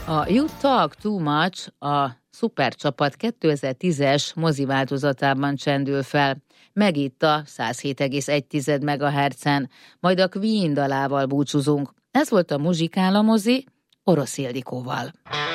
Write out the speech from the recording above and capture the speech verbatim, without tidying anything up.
A You Talk Too Much a Szupercsapat kétezer-tízes mozi változatában csendül fel, meg itt a száz hét egész egy megahertzen, majd a Queen dalával búcsúzunk. Ez volt a Muzsikál a mozi Orosz Ildikóval.